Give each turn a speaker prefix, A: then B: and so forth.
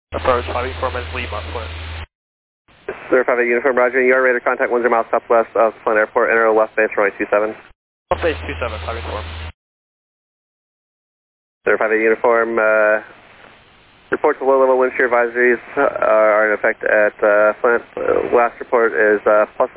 A: Approach 5 uniform as Lima, Flint.
B: Sir, 5 uniform, roger. You are ready to contact 10 miles southwest of Flint Airport. Enter left base, runway 27.
A: Left base 27, 5 uniform.
B: Sir, 5 uniform, reports of low-level wind shear advisories are in effect at Flint. Last report is plus